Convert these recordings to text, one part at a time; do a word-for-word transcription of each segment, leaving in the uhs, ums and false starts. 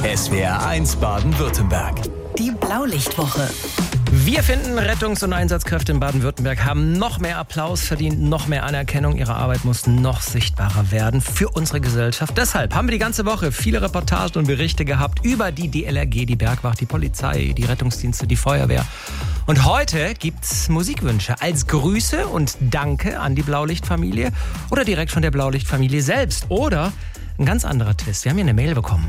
S W R eins Baden-Württemberg. Die Blaulichtwoche. Wir finden, Rettungs- und Einsatzkräfte in Baden-Württemberg haben noch mehr Applaus verdient, noch mehr Anerkennung. Ihre Arbeit muss noch sichtbarer werden für unsere Gesellschaft. Deshalb haben wir die ganze Woche viele Reportagen und Berichte gehabt über die D L R G, die Bergwacht, die Polizei, die Rettungsdienste, die Feuerwehr. Und heute gibt's Musikwünsche als Grüße und Danke an die Blaulichtfamilie oder direkt von der Blaulichtfamilie selbst. Oder ein ganz anderer Twist. Wir haben hier eine Mail bekommen.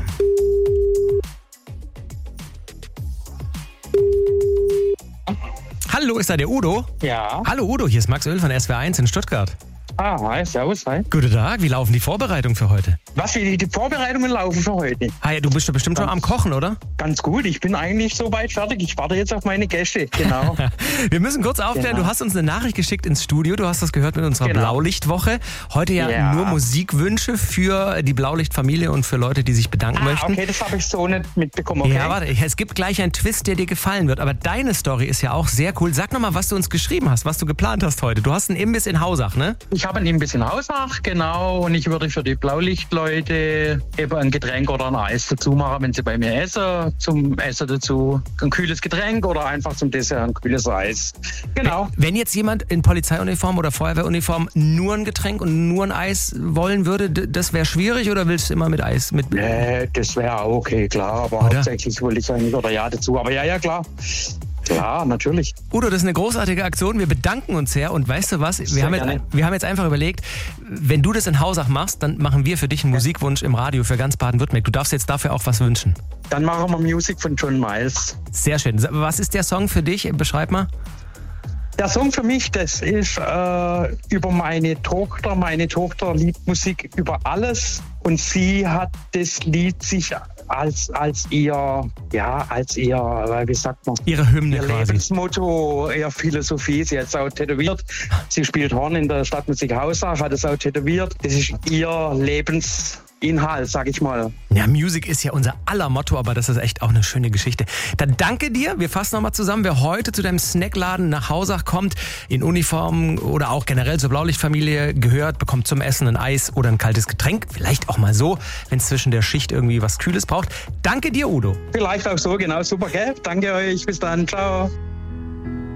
Hallo, ist da der Udo? Ja. Hallo Udo, hier ist Max Öl von S W R eins in Stuttgart. Ah, hi, servus, hi. Guten Tag, wie laufen die Vorbereitungen für heute? Was, wie die Vorbereitungen laufen für heute? Ah ja, du bist doch bestimmt schon am Kochen, oder? Ganz gut, ich bin eigentlich soweit fertig. Ich warte jetzt auf meine Gäste, genau. Wir müssen kurz aufklären, Genau. Du hast uns eine Nachricht geschickt ins Studio, du hast das gehört mit unserer Genau. Blaulichtwoche. Heute ja, Ja. nur Musikwünsche für die Blaulichtfamilie und für Leute, die sich bedanken Ah, möchten. okay, das habe ich so nicht mitbekommen, okay? Ja, warte, es gibt gleich einen Twist, der dir gefallen wird, aber deine Story ist ja auch sehr cool. Sag nochmal, was du uns geschrieben hast, was du geplant hast heute. Du hast einen Imbiss in Hausach, ne? Ich habe ein Imbiss in Hausach, genau, und ich würde für die Blaulichtleute eben ein Getränk oder ein Eis dazu machen, wenn sie bei mir essen. Zum Essen dazu ein kühles Getränk oder einfach zum Dessert ein kühles Eis. Genau. Wenn jetzt jemand in Polizeiuniform oder Feuerwehruniform nur ein Getränk und nur ein Eis wollen würde, d- das wäre schwierig oder willst du immer mit Eis? Mit Nee, das wäre auch okay, klar, aber Oder? hauptsächlich will ich eigentlich oder ja dazu. Aber ja, ja, klar. Klar, natürlich. Udo, das ist eine großartige Aktion. Wir bedanken uns sehr. Und weißt du was? Wir Sehr haben, gerne. jetzt, wir haben jetzt einfach überlegt, wenn du das in Hausach machst, dann machen wir für dich einen Musikwunsch im Radio für ganz Baden-Württemberg. Du darfst jetzt dafür auch was wünschen. Dann machen wir Musik von John Miles. Sehr schön. Was ist der Song für dich? Beschreib mal. Der Song für mich, das ist äh, über meine Tochter. Meine Tochter liebt Musik über alles und sie hat das Lied sich als, als ihr, ja, als ihr, äh, wie sagt man, Ihre Hymne ihr quasi. Lebensmotto, ihre Philosophie. Sie hat es auch tätowiert. Sie spielt Horn in der Stadtmusik Hausach, hat es auch tätowiert. Das ist ihr Lebensinhalt, sag ich mal. Ja, Music ist ja unser aller Motto, aber das ist echt auch eine schöne Geschichte. Dann danke dir. Wir fassen nochmal zusammen. Wer heute zu deinem Snackladen nach Hausach kommt, in Uniform oder auch generell zur Blaulichtfamilie gehört, bekommt zum Essen ein Eis oder ein kaltes Getränk. Vielleicht auch mal so, wenn es zwischen der Schicht irgendwie was Kühles braucht. Danke dir, Udo. Vielleicht auch so, genau, super, gell? Danke euch, bis dann, ciao.